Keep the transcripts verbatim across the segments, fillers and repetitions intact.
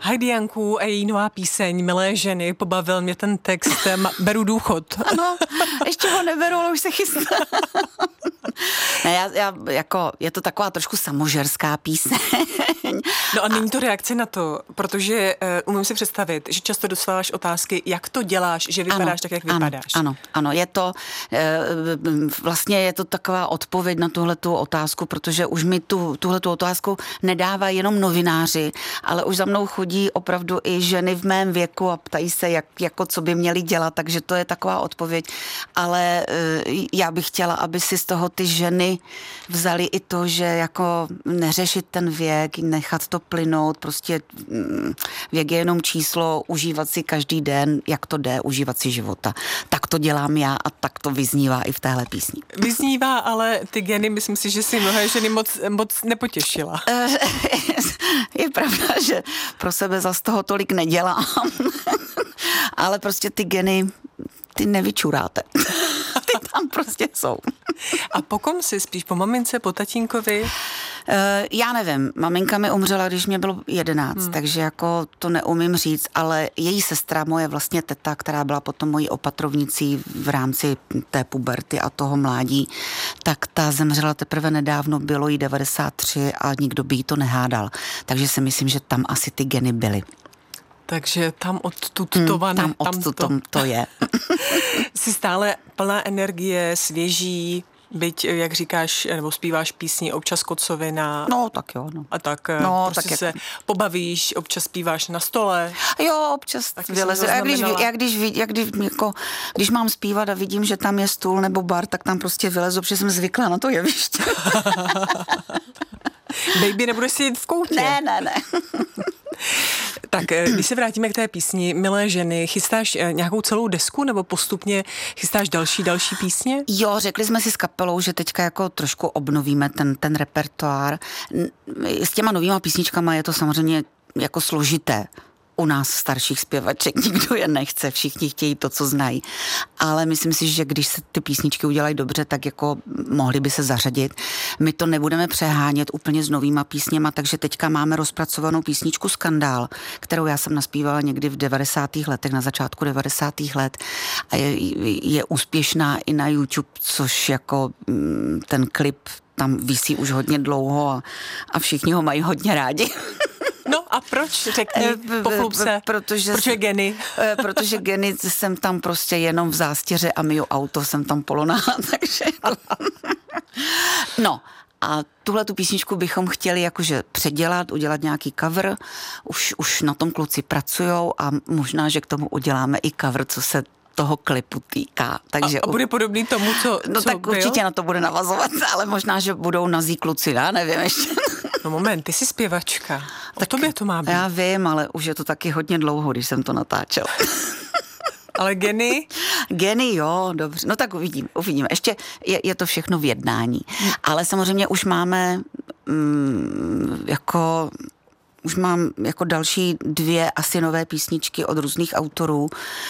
Heidi Janku a její nová píseň Milé ženy, pobavil mě ten text, beru důchod. Ano, ještě ho neberu, ale už se chystá. Ne, já, já, jako, je to taková trošku samožerská píseň. No a není to reakce na to, protože uh, umím si představit, že často dostáváš otázky, jak to děláš, že vypadáš ano, tak, jak ano, vypadáš. Ano, ano, je to, uh, vlastně je to taková odpověď na tuhletu otázku, protože už mi tu, tuhletu otázku nedávají jenom novináři, ale už za mnou chodí opravdu i ženy v mém věku a ptají se, jak, jako co by měly dělat, takže to je taková odpověď. Ale uh, já bych chtěla, aby si z toho ty ženy vzali i to, že jako neřešit ten věk, nechat to plynout, prostě věk je jenom číslo, užívat si každý den, jak to jde, užívat si života. Tak to dělám já a tak to vyznívá i v téhle písni. Vyznívá, ale ty geny, myslím si, že si mnohé ženy moc, moc nepotěšila. Je pravda, že pro sebe zas toho tolik nedělám, ale prostě ty geny, ty nevyčuráte. Ty tam prostě jsou. A po kom si spíš? Po mamince, po tatínkovi? Uh, já nevím, maminka mi umřela, když mě bylo jedenáct, hmm. takže jako to neumím říct, ale její sestra, moje vlastně teta, která byla potom mojí opatrovnicí v rámci té puberty a toho mládí, tak ta zemřela teprve nedávno, bylo jí devadesát tři a nikdo by jí to nehádal. Takže si myslím, že tam asi ty geny byly. Takže tam odtud to vane. Hmm, tam odtud to. to je. Jsi stále plná energie, svěží, byť, jak říkáš, nebo zpíváš písni občas kocovina. No, tak jo, no. A tak no, prostě tak se jak... pobavíš, občas zpíváš na stole. Jo, občas vylezu. Jak když, jak když, jak když, jako, když mám zpívat a vidím, že tam je stůl nebo bar, tak tam prostě vylezu, protože jsem zvyklá na to jeviště. Baby, nebudeš si jít v koutě. Ne, ne, ne. Tak, když se vrátíme k té písni Milé ženy, chystáš nějakou celou desku nebo postupně chystáš další, další písně? Jo, řekli jsme si s kapelou, že teďka jako trošku obnovíme ten, ten repertoár. S těma novýma písničkama je to samozřejmě jako složité. U nás starších zpěvaček nikdo je nechce, všichni chtějí to, co znají. Ale myslím si, že když se ty písničky udělají dobře, tak jako mohly by se zařadit. My to nebudeme přehánět úplně s novýma písněma, takže teďka máme rozpracovanou písničku Skandál, kterou já jsem naspívala někdy v devadesátých letech, na začátku devadesátých let a je, je úspěšná i na YouTube, což jako ten klip tam visí už hodně dlouho a, a všichni ho mají hodně rádi. No a proč? Řekni, pochlup se. Protože, Proč je geny? Protože geny jsem tam prostě jenom v zástěře a miju auto jsem tam poloná, takže... No, a tuhle tu písničku bychom chtěli jakože předělat, udělat nějaký cover. Už, už na tom kluci pracujou a možná, že k tomu uděláme i cover, co se toho klipu týká. Takže a, a bude podobný tomu, co No co tak byl? Určitě na to bude navazovat, ale možná, že budou nazí kluci, já nevím ještě. No moment, ty jsi zpěvačka. O tak tobě to má být. Já vím, ale už je to taky hodně dlouho, když jsem to natáčela. Ale geny? Geny, jo, dobře. No tak uvidíme, uvidíme. Ještě je, je to všechno v jednání. Hmm. Ale samozřejmě už máme mm, jako... Už mám jako další dvě asi nové písničky od různých autorů.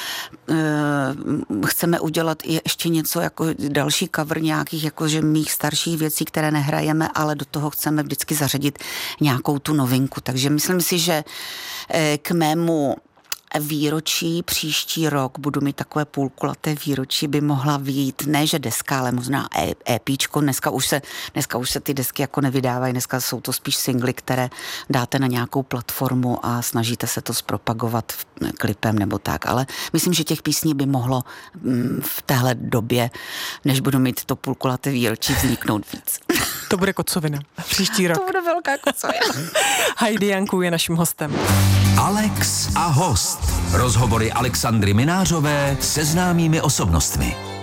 Chceme udělat ještě něco jako další cover nějakých jakože mých starších věcí, které nehrajeme, ale do toho chceme vždycky zařadit nějakou tu novinku. Takže myslím si, že k mému výročí příští rok budu mít takové půlkulaté výročí, by mohla vyjít, ne že deska, ale možná EPčko. Dneska už se, dneska už se ty desky jako nevydávají, dneska jsou to spíš singly, které dáte na nějakou platformu a snažíte se to zpropagovat klipem nebo tak, ale myslím, že těch písní by mohlo v téhle době, než budu mít to půlkulaté výročí, vzniknout víc. To bude kocovina. Příští rok. To bude velká kocovina. Heidi Janku je naším hostem. Alex a host. Rozhovory Alexandry Minářové se známými osobnostmi.